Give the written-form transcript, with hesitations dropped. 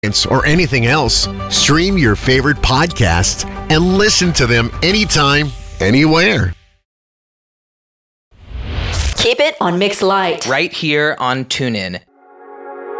or anything else, stream your favorite podcasts and listen to them anytime, anywhere. Keep it on Mix Lite. Right here on TuneIn.